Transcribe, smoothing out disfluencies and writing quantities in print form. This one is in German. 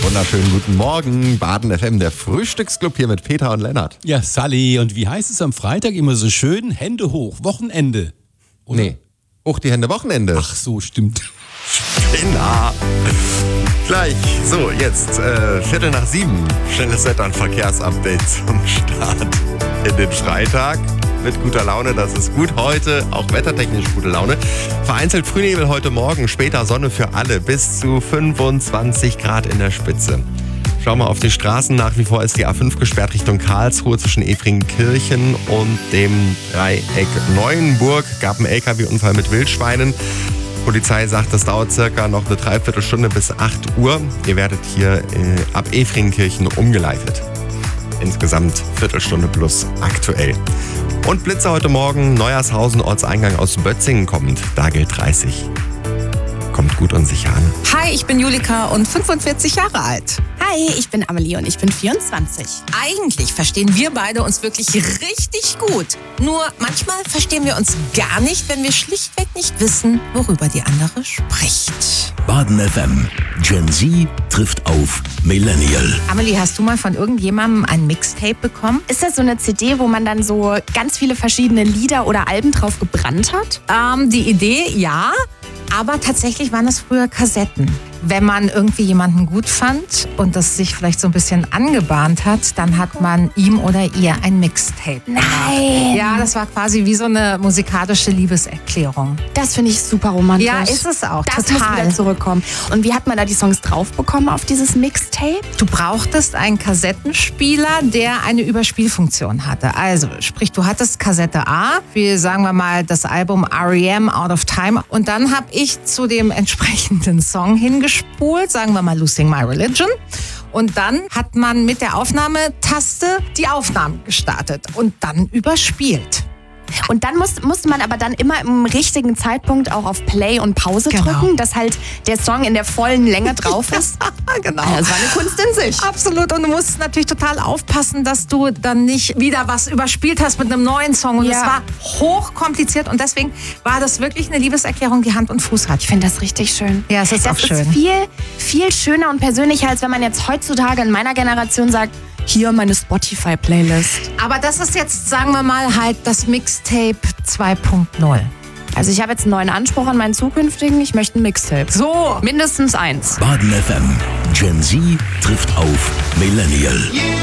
wunderschönen guten Morgen. Baden FM, der Frühstücksclub hier mit Peter und Lennart. Ja, Sally, und wie heißt es am Freitag immer so schön? Hände hoch, Wochenende. Oder? Nee, hoch die Hände, Wochenende. Ach so, stimmt. Spinner. Gleich, so jetzt 6:45. Schnelles Wetter- und Verkehrsupdate zum Start in den Freitag. Mit guter Laune, das ist gut. Heute auch wettertechnisch gute Laune. Vereinzelt Frühnebel heute Morgen, später Sonne für alle. Bis zu 25 Grad in der Spitze. Schauen wir auf die Straßen. Nach wie vor ist die A5 gesperrt Richtung Karlsruhe zwischen Efringkirchen und dem Dreieck Neuenburg. Gab einen LKW-Unfall mit Wildschweinen. Polizei sagt, das dauert circa noch eine Dreiviertelstunde bis 8 Uhr. Ihr werdet hier ab Efringkirchen umgeleitet. Insgesamt Viertelstunde plus aktuell. Und Blitze heute Morgen, Neuershausen, Ortseingang aus Bötzingen kommend. Da gilt 30. Kommt gut und sicher an. Hi, ich bin Julika und 45 Jahre alt. Hi, ich bin Amelie und ich bin 24. Eigentlich verstehen wir beide uns wirklich richtig gut. Nur manchmal verstehen wir uns gar nicht, wenn wir schlichtweg nicht wissen, worüber die andere spricht. Baden FM. Gen Z trifft auf Millennial. Amelie, hast du mal von irgendjemandem ein Mixtape bekommen? Ist das so eine CD, wo man dann so ganz viele verschiedene Lieder oder Alben drauf gebrannt hat? Die Idee, ja. Aber tatsächlich waren es früher Kassetten. Wenn man irgendwie jemanden gut fand und das sich vielleicht so ein bisschen angebahnt hat, dann hat man ihm oder ihr ein Mixtape gemacht. Nein! Ja, das war quasi wie so eine musikalische Liebeserklärung. Das finde ich super romantisch. Ja, ist es auch. Das total. muss wieder zurückkommen. Und wie hat man da die Songs drauf bekommen auf dieses Mixtape? Du brauchtest einen Kassettenspieler, der eine Überspielfunktion hatte. Also, sprich, du hattest Kassette A, wie sagen wir mal das Album R.E.M. Out of Time. Und dann habe ich zu dem entsprechenden Song hingespult, sagen wir mal Losing My Religion. Und dann hat man mit der Aufnahmetaste die Aufnahme gestartet und dann überspielt. Und dann musste man aber dann immer im richtigen Zeitpunkt auch auf Play und Pause drücken, dass halt der Song in der vollen Länge drauf ist. Genau. Das war eine Kunst in sich. Absolut. Und du musst natürlich total aufpassen, dass du dann nicht wieder was überspielt hast mit einem neuen Song. Und es war hochkompliziert. Und deswegen war das wirklich eine Liebeserklärung, die Hand und Fuß hat. Ich finde das richtig schön. Ja, es ist auch schön. Das ist viel schöner und persönlicher, als wenn man jetzt heutzutage in meiner Generation sagt, hier meine Spotify-Playlist. Aber das ist jetzt, sagen wir mal, halt das Mixtape 2.0. Also ich habe jetzt einen neuen Anspruch an meinen zukünftigen. Ich möchte ein Mixtape. So. Mindestens 1. Baden FM. Gen Z trifft auf Millennial.